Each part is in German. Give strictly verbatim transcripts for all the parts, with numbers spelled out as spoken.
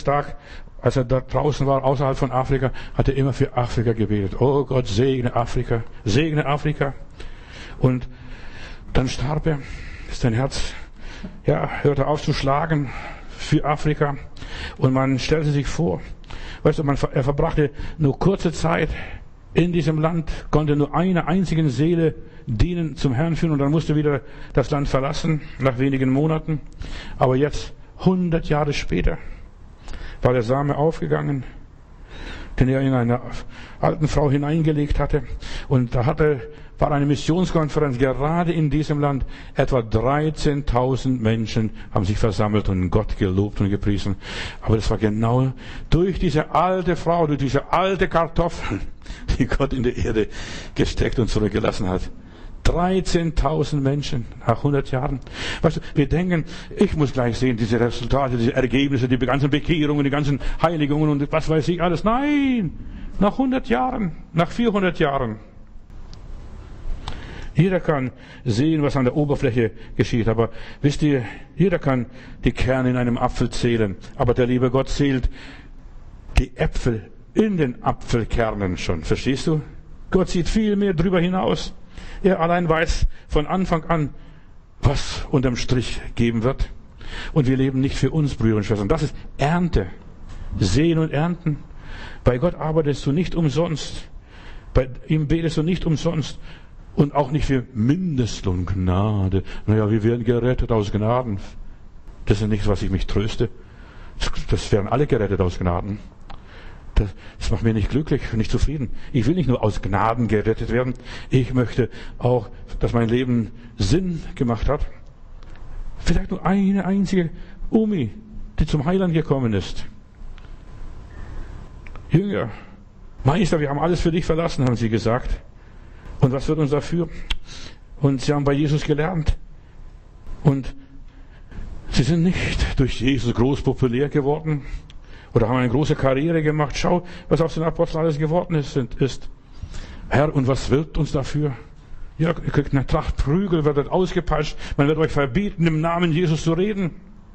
Tag, als er da draußen war, außerhalb von Afrika, hat er immer für Afrika gebetet. Oh Gott, segne Afrika, segne Afrika. Und dann starb er, sein Herz, ja, hörte auf zu schlagen für Afrika. Und man stellte sich vor, weißt du, man, er verbrachte nur kurze Zeit in diesem Land, konnte nur einer einzigen Seele dienen, zum Herrn führen, und dann musste wieder das Land verlassen, nach wenigen Monaten. Aber jetzt, hundert Jahre später, war der Same aufgegangen, den er in eine alten Frau hineingelegt hatte. Und da hatte, war eine Missionskonferenz gerade in diesem Land. Etwa dreizehntausend Menschen haben sich versammelt und Gott gelobt und gepriesen. Aber das war genau durch diese alte Frau, durch diese alte Kartoffel, die Gott in die Erde gesteckt und zurückgelassen hat. dreizehntausend Menschen nach hundert Jahren. Weißt du, wir denken, ich muss gleich sehen, diese Resultate, diese Ergebnisse, die ganzen Bekehrungen, die ganzen Heiligungen und was weiß ich alles. Nein! Nach hundert Jahren, nach vierhundert Jahren. Jeder kann sehen, was an der Oberfläche geschieht, aber wisst ihr, jeder kann die Kerne in einem Apfel zählen, aber der liebe Gott zählt die Äpfel in den Apfelkernen schon. Verstehst du? Gott sieht viel mehr drüber hinaus. Er allein weiß von Anfang an, was unterm Strich geben wird. Und wir leben nicht für uns, Brüder und Schwestern. Das ist Ernte. Sehen und ernten. Bei Gott arbeitest du nicht umsonst. Bei ihm betest du nicht umsonst. Und auch nicht für Mindestlohn, Gnade. Naja, wir werden gerettet aus Gnaden. Das ist nichts, was ich mich tröste. Das werden alle gerettet aus Gnaden. Das, das macht mich nicht glücklich, nicht zufrieden. Ich will nicht nur aus Gnaden gerettet werden. Ich möchte auch, dass mein Leben Sinn gemacht hat. Vielleicht nur eine einzige Omi, die zum Heiland gekommen ist. Jünger, Meister, wir haben alles für dich verlassen, haben sie gesagt. Und was wird uns dafür? Und sie haben bei Jesus gelernt. Und sie sind nicht durch Jesus groß populär geworden oder haben eine große Karriere gemacht. Schau, was aus den Aposteln alles geworden ist. ist. Herr, und was wird uns dafür? Ja, ihr kriegt eine Tracht Prügel, werdet ausgepeitscht. Man wird euch verbieten, im Namen Jesus zu reden.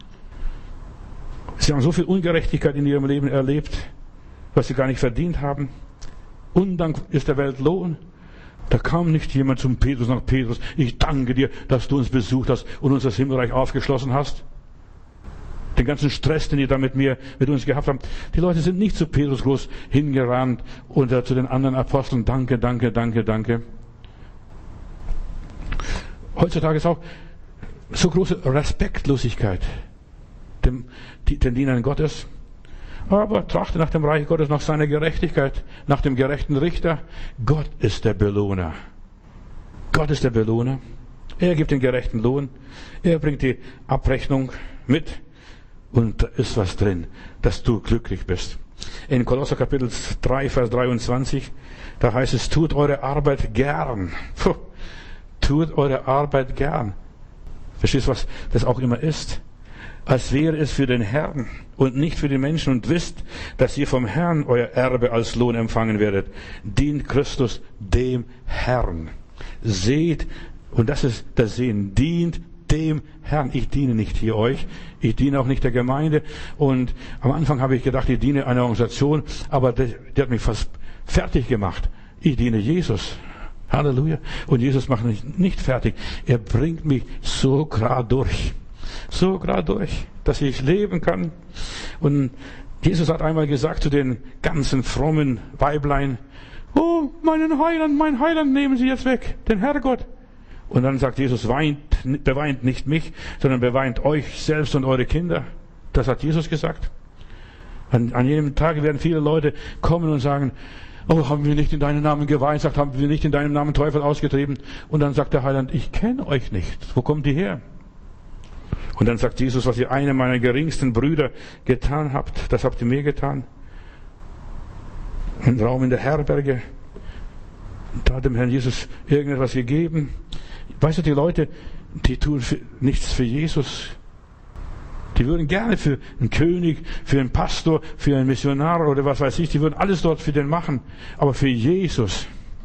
Sie haben so viel Ungerechtigkeit in ihrem Leben erlebt, was sie gar nicht verdient haben. Undank ist der Welt Lohn. Da kam nicht jemand zum Petrus nach Petrus. Ich danke dir, dass du uns besucht hast und uns das Himmelreich aufgeschlossen hast. Den ganzen Stress, den ihr da mit mir, mit uns gehabt habt. Die Leute sind nicht zu Petrus groß hingerannt oder zu den anderen Aposteln. Danke, danke, danke, danke. Heutzutage ist auch so große Respektlosigkeit dem, den Dienern Gottes. Aber trachte nach dem Reich Gottes, nach seiner Gerechtigkeit, nach dem gerechten Richter. Gott ist der Belohner. Gott ist der Belohner. Er gibt den gerechten Lohn. Er bringt die Abrechnung mit. Und da ist was drin, dass du glücklich bist. In Kolosser Kapitel drei, Vers dreiundzwanzig, da heißt es, tut eure Arbeit gern. Puh, tut eure Arbeit gern. Verstehst du, was das auch immer ist? Als wäre es für den Herrn und nicht für die Menschen, und wisst, dass ihr vom Herrn euer Erbe als Lohn empfangen werdet. Dient Christus dem Herrn. Seht, und das ist das Sehen, dient dem Herrn. Ich diene nicht hier euch, ich diene auch nicht der Gemeinde, und am Anfang habe ich gedacht, ich diene einer Organisation, aber der, der hat mich fast fertig gemacht. Ich diene Jesus. Halleluja. Und Jesus macht mich nicht fertig. Er bringt mich so gerade durch. So gerade durch, dass ich leben kann. Und Jesus hat einmal gesagt zu den ganzen frommen Weiblein, oh, meinen Heiland, mein Heiland nehmen Sie jetzt weg, den Herrgott. Und dann sagt Jesus, weint, beweint nicht mich, sondern beweint euch selbst und eure Kinder. Das hat Jesus gesagt. An, an jedem Tag werden viele Leute kommen und sagen, oh, haben wir nicht in deinem Namen geweissagt, haben wir nicht in deinem Namen Teufel ausgetrieben. Und dann sagt der Heiland, ich kenne euch nicht. Wo kommt ihr her? Und dann sagt Jesus, was ihr einem meiner geringsten Brüder getan habt, das habt ihr mir getan. Ein Raum in der Herberge, da hat dem Herrn Jesus irgendetwas gegeben. Weißt du, die Leute, die tun für, nichts für Jesus. Die würden gerne für einen König, für einen Pastor, für einen Missionar oder was weiß ich, die würden alles dort für den machen. Aber für Jesus,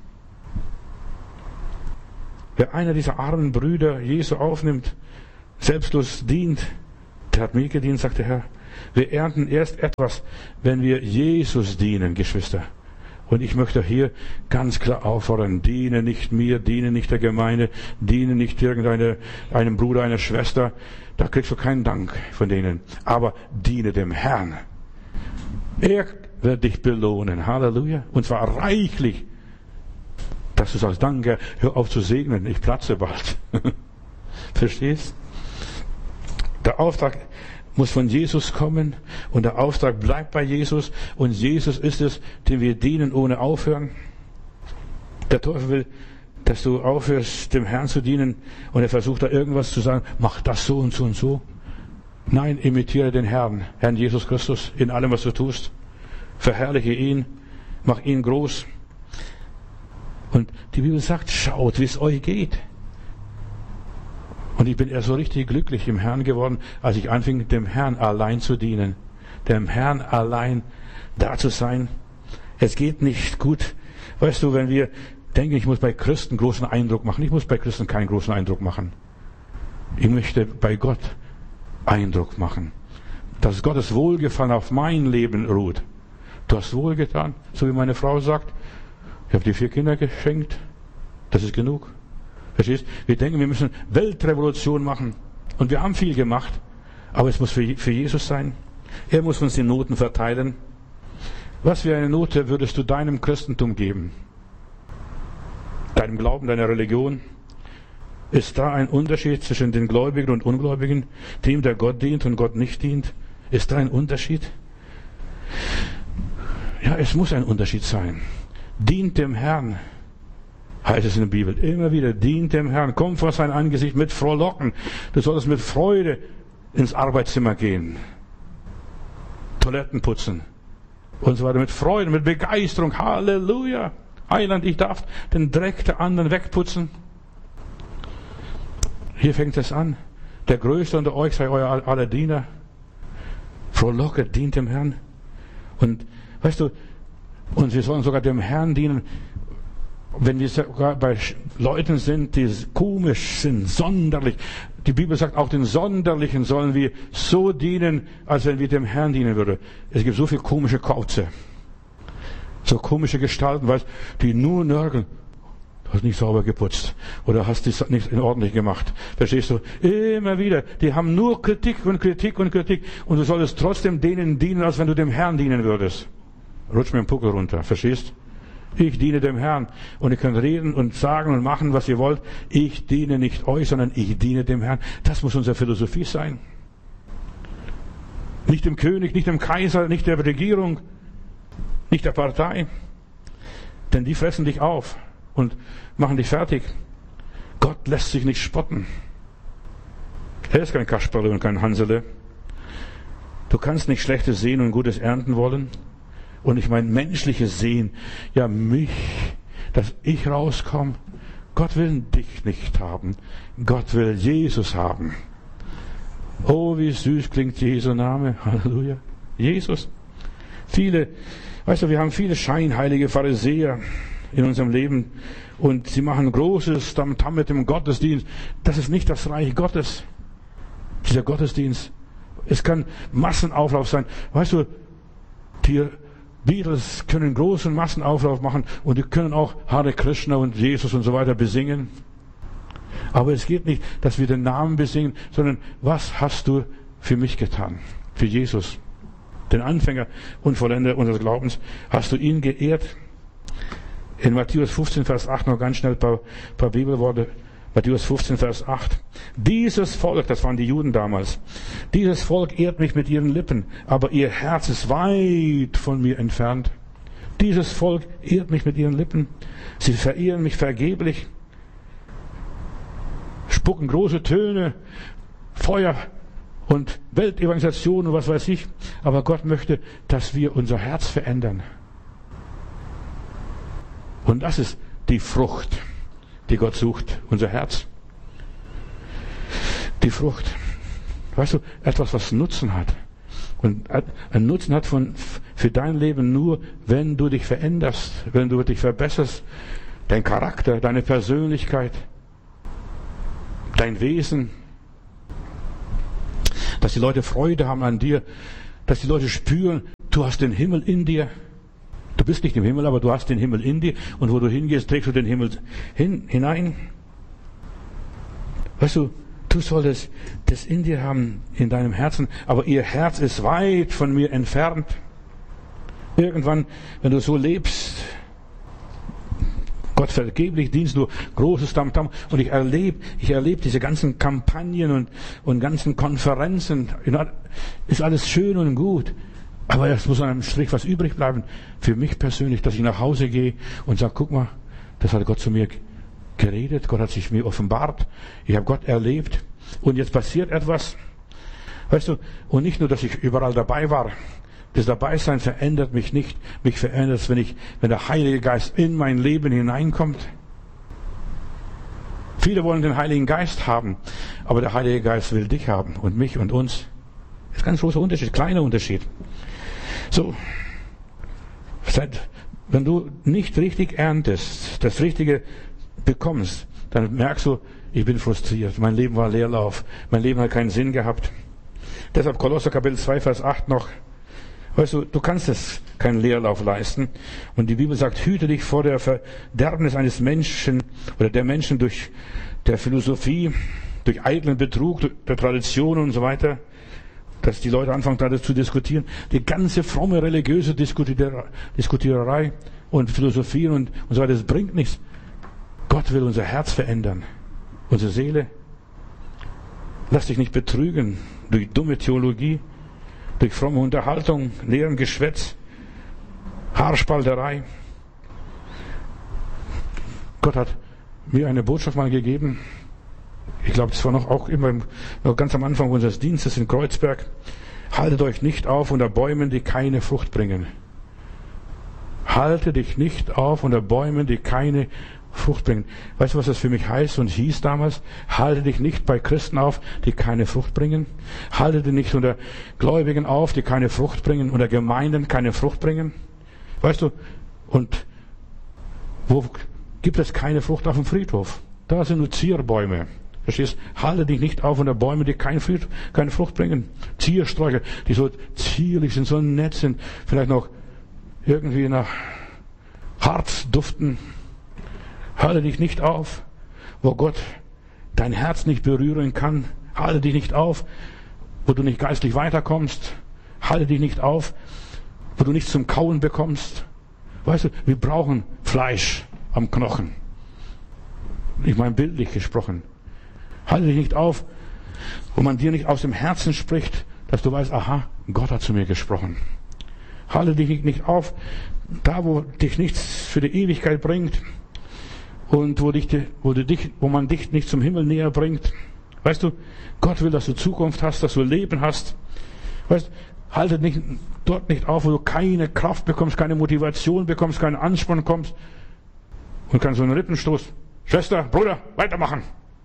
wer einer dieser armen Brüder Jesu aufnimmt, selbstlos dient, der hat mir gedient, sagt der Herr. Wir ernten erst etwas, wenn wir Jesus dienen, Geschwister. Und ich möchte hier ganz klar auffordern, diene nicht mir, diene nicht der Gemeinde, diene nicht irgendeinem einem Bruder, einer Schwester. Da kriegst du keinen Dank von denen. Aber diene dem Herrn. Er wird dich belohnen. Halleluja. Und zwar reichlich. Dass du sagst, danke, hör auf zu segnen, ich platze bald. Verstehst? Der Auftrag muss von Jesus kommen und der Auftrag bleibt bei Jesus und Jesus ist es, dem wir dienen ohne aufhören. Der Teufel will, dass du aufhörst, dem Herrn zu dienen und er versucht da irgendwas zu sagen, mach das so und so und so. Nein, imitiere den Herrn, Herrn Jesus Christus, in allem, was du tust. Verherrliche ihn, mach ihn groß. Und die Bibel sagt, schaut, wie es euch geht. Und ich bin erst so richtig glücklich im Herrn geworden, als ich anfing, dem Herrn allein zu dienen. Dem Herrn allein da zu sein. Es geht nicht gut. Weißt du, wenn wir denken, ich muss bei Christen großen Eindruck machen. Ich muss bei Christen keinen großen Eindruck machen. Ich möchte bei Gott Eindruck machen. Dass Gottes Wohlgefallen auf mein Leben ruht. Du hast wohlgetan, so wie meine Frau sagt. Ich habe dir vier Kinder geschenkt. Das ist genug. Verstehst? Wir denken, wir müssen Weltrevolution machen. Und wir haben viel gemacht. Aber es muss für, für Jesus sein. Er muss uns die Noten verteilen. Was für eine Note würdest du deinem Christentum geben? Deinem Glauben, deiner Religion? Ist da ein Unterschied zwischen den Gläubigen und Ungläubigen? Dem, der Gott dient und Gott nicht dient? Ist da ein Unterschied? Ja, es muss ein Unterschied sein. Dient dem Herrn. Heißt es in der Bibel. Immer wieder, dient dem Herrn. Komm vor sein Angesicht mit Frohlocken. Du solltest mit Freude ins Arbeitszimmer gehen. Toiletten putzen. Und so weiter. Mit Freude, mit Begeisterung. Halleluja. Heiland, ich darf den Dreck der anderen wegputzen. Hier fängt es an. Der Größte unter euch sei euer aller Diener. Frohlocke, dient dem Herrn. Und, weißt du, und wir sollen sogar dem Herrn dienen, wenn wir sogar bei Leuten sind, die komisch sind, sonderlich. Die Bibel sagt, auch den Sonderlichen sollen wir so dienen, als wenn wir dem Herrn dienen würden. Es gibt so viele komische Kauze. So komische Gestalten, weißt, die nur nörgeln. Du hast nicht sauber geputzt. Oder hast es nicht ordentlich gemacht. Verstehst du? Immer wieder. Die haben nur Kritik und Kritik und Kritik. Und du solltest trotzdem denen dienen, als wenn du dem Herrn dienen würdest. Rutsch mir den Puckel runter. Verstehst? Ich diene dem Herrn. Und ihr könnt reden und sagen und machen, was ihr wollt. Ich diene nicht euch, sondern ich diene dem Herrn. Das muss unsere Philosophie sein. Nicht dem König, nicht dem Kaiser, nicht der Regierung, nicht der Partei. Denn die fressen dich auf und machen dich fertig. Gott lässt sich nicht spotten. Er ist kein Kasperle und kein Hansele. Du kannst nicht Schlechtes sehen und Gutes ernten wollen. Und ich meine menschliches Sehen, ja mich, dass ich rauskomme. Gott will dich nicht haben. Gott will Jesus haben. Oh, wie süß klingt Jesu Name. Halleluja. Jesus. Viele, weißt du, wir haben viele scheinheilige Pharisäer in unserem Leben und sie machen großes Tamtam mit dem Gottesdienst. Das ist nicht das Reich Gottes. Dieser Gottesdienst. Es kann Massenauflauf sein. Weißt du, die Beatles können großen Massenauflauf machen und die können auch Hare Krishna und Jesus und so weiter besingen. Aber es geht nicht, dass wir den Namen besingen, sondern was hast du für mich getan? Für Jesus. Den Anfänger und Vollender unseres Glaubens. Hast du ihn geehrt? In Matthäus fünfzehn, Vers acht noch ganz schnell ein paar, paar Bibelworte. Matthäus fünfzehn, Vers acht. Dieses Volk, das waren die Juden damals, dieses Volk ehrt mich mit ihren Lippen, aber ihr Herz ist weit von mir entfernt. Dieses Volk ehrt mich mit ihren Lippen. Sie verehren mich vergeblich, spucken große Töne, Feuer und Weltevangelisation und was weiß ich. Aber Gott möchte, dass wir unser Herz verändern. Und das ist die Frucht, die Gott sucht, unser Herz. Die Frucht. Weißt du, etwas, was Nutzen hat. Und einen Nutzen hat von, für dein Leben nur, wenn du dich veränderst, wenn du dich verbesserst. Dein Charakter, deine Persönlichkeit, dein Wesen. Dass die Leute Freude haben an dir. dass die Leute spüren, du hast den Himmel in dir. Du bist nicht im Himmel, aber du hast den Himmel in dir. Und wo du hingehst, trägst du den Himmel hin, hinein. Weißt du, du solltest das in dir haben, in deinem Herzen. Aber ihr Herz ist weit von mir entfernt. Irgendwann, wenn du so lebst, Gott vergeblich dienst du, großes Tamtam. Und ich erlebe, ich erlebe diese ganzen Kampagnen und, und ganzen Konferenzen. Ist alles schön und gut. Aber es muss an einem Strich was übrig bleiben. Für mich persönlich, dass ich nach Hause gehe und sage, guck mal, das hat Gott zu mir geredet. Gott hat sich mir offenbart. Ich habe Gott erlebt. Und jetzt passiert etwas. Weißt du, und nicht nur, dass ich überall dabei war. Das Dabeisein verändert mich nicht. Mich verändert es, wenn ich, wenn der Heilige Geist in mein Leben hineinkommt. Viele wollen den Heiligen Geist haben, aber der Heilige Geist will dich haben und mich und uns. Das ist ein ganz großer Unterschied, kleiner Unterschied. So, wenn du nicht richtig erntest, das Richtige bekommst, dann merkst du, ich bin frustriert. Mein Leben war Leerlauf. Mein Leben hat keinen Sinn gehabt. Deshalb Kolosser Kapitel zwei, Vers acht noch. Weißt du, du kannst es keinen Leerlauf leisten. Und die Bibel sagt, hüte dich vor der Verderbnis eines Menschen oder der Menschen durch der Philosophie, durch eitlen Betrug, durch der Tradition und so weiter. Dass die Leute anfangen, da zu diskutieren. Die ganze fromme religiöse Diskutiererei und Philosophie und, und so weiter, das bringt nichts. Gott will unser Herz verändern. Unsere Seele. Lass dich nicht betrügen durch dumme Theologie, durch fromme Unterhaltung, leeren Geschwätz, Haarspalterei. Gott hat mir eine Botschaft mal gegeben. Ich glaube, das war noch auch immer noch ganz am Anfang unseres Dienstes in Kreuzberg. Haltet euch nicht auf unter Bäumen, die keine Frucht bringen. Halte dich nicht auf unter Bäumen, die keine Frucht bringen. Weißt du, was das für mich heißt und hieß damals? Halte dich nicht bei Christen auf, die keine Frucht bringen. Halte dich nicht unter Gläubigen auf, die keine Frucht bringen, unter Gemeinden keine Frucht bringen. Weißt du, und wo gibt es keine Frucht? Auf dem Friedhof. Da sind nur Zierbäume. Verstehst? Halte dich nicht auf unter Bäume, die keine Frucht, keine Frucht bringen. Ziersträucher, die so zierlich sind, so nett sind, vielleicht noch irgendwie nach Harz duften. Halte dich nicht auf, wo Gott dein Herz nicht berühren kann. Halte dich nicht auf, wo du nicht geistlich weiterkommst. Halte dich nicht auf, wo du nichts zum Kauen bekommst. Weißt du, wir brauchen Fleisch am Knochen. Ich meine bildlich gesprochen. Halte dich nicht auf, wo man dir nicht aus dem Herzen spricht, dass du weißt, aha, Gott hat zu mir gesprochen. Halte dich nicht auf, da wo dich nichts für die Ewigkeit bringt. Und wo, dich, wo, du dich, wo man dich nicht zum Himmel näher bringt. Weißt du, Gott will, dass du Zukunft hast, dass du Leben hast. Weißt, halte nicht, dort nicht auf, wo du keine Kraft bekommst, keine Motivation bekommst, keinen Ansporn bekommst. Und kannst so einen Rippenstoß. Schwester, Bruder, weitermachen.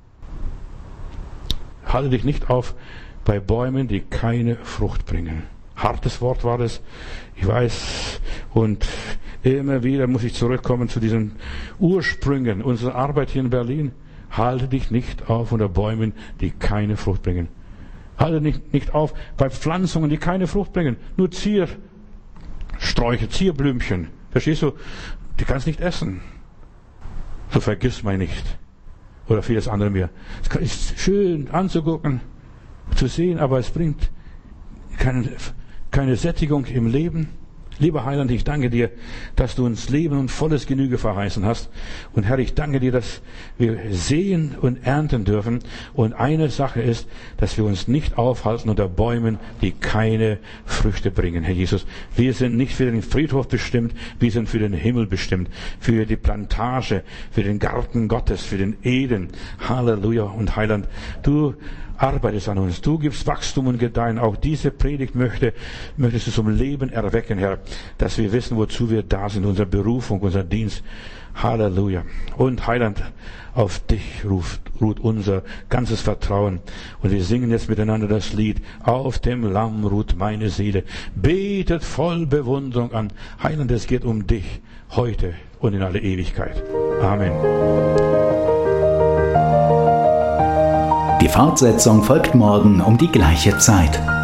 Halte dich nicht auf bei Bäumen, die keine Frucht bringen. Hartes Wort war das. Ich weiß. Und immer wieder muss ich zurückkommen zu diesen Ursprüngen unserer Arbeit hier in Berlin. Halte dich nicht auf unter Bäumen, die keine Frucht bringen. Halte dich nicht auf bei Pflanzungen, die keine Frucht bringen. Nur Ziersträucher, Zierblümchen. Verstehst du? Die kannst nicht essen. So vergiss mal nicht. Oder vieles andere mehr. Es ist schön anzugucken, zu sehen, aber es bringt keine, keine Sättigung im Leben. Lieber Heiland, ich danke dir, dass du uns Leben und volles Genüge verheißen hast. Und Herr, ich danke dir, dass wir sehen und ernten dürfen. Und eine Sache ist, dass wir uns nicht aufhalten unter Bäumen, die keine Früchte bringen, Herr Jesus. Wir sind nicht für den Friedhof bestimmt, wir sind für den Himmel bestimmt, für die Plantage, für den Garten Gottes, für den Eden. Halleluja. Und Heiland, du arbeitest an uns. Du gibst Wachstum und Gedeihen. Auch diese Predigt möchte, möchtest du zum Leben erwecken, Herr, dass wir wissen, wozu wir da sind, unsere Berufung, unser Dienst. Halleluja. Und Heiland, auf dich ruft, ruht unser ganzes Vertrauen. Und wir singen jetzt miteinander das Lied. Auf dem Lamm ruht meine Seele. Betet voll Bewunderung an. Heiland, es geht um dich heute und in alle Ewigkeit. Amen. Die Fortsetzung folgt morgen um die gleiche Zeit.